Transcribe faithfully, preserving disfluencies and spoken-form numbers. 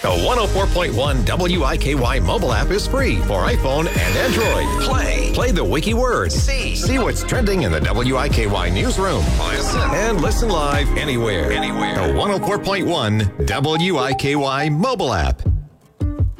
The one oh four point one W I K Y mobile app is free for iPhone and Android. Play. Play the wiki words. See. See what's trending in the W I K Y newsroom. Listen. And listen live anywhere. Anywhere. The one oh four point one W I K Y mobile app.